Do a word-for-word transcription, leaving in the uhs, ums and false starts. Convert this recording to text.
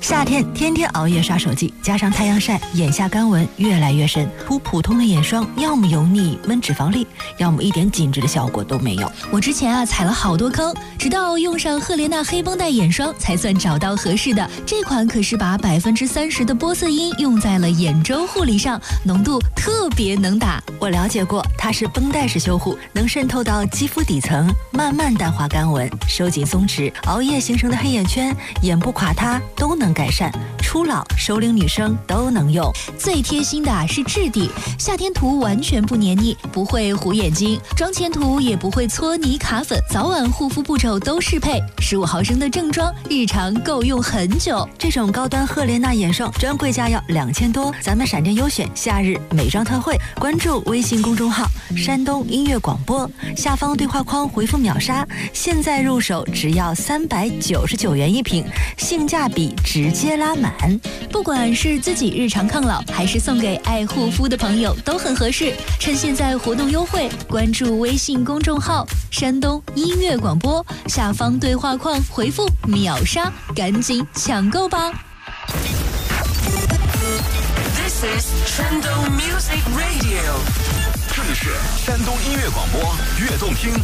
夏天天天熬夜刷手机，加上太阳晒，眼下干纹越来越深。涂普通的眼霜，要么油腻闷脂肪粒，要么一点紧致的效果都没有。 我之前啊踩了好多坑，直到用上赫莲娜黑绷带眼霜，才算找到合适的。这款可是把百分之三十的玻色因用在了眼周护理上，浓度特别能打。 我了解过，它是绷带式修护，能渗透到肌肤底层，慢慢淡化干纹，收紧松弛，熬夜形成的黑眼圈、眼部垮塌都能改善。初老、熟龄女生都能用。 最贴心的是质地，夏天涂完全不黏腻，不会糊眼睛，妆前涂也不会搓泥卡粉，早晚护肤步骤都适配。十五毫升的正装，日常够用很久。 这种高端赫莲娜眼霜专柜价要两千多，咱们闪电优选夏日美妆特惠，关注微信公众号山东音乐广播，下方对话框回复秒杀，现在入手只要三百九十九元一瓶，性价比直接拉满。 不管是自己日常抗老，还是送给爱护肤的朋友，都很合适。趁现在活动优惠，关注微信公众号山东音乐广播，下方对话框回复秒杀，赶紧抢购吧。 This is 山东 Music Radio， 这里是山东音乐广播，悦动听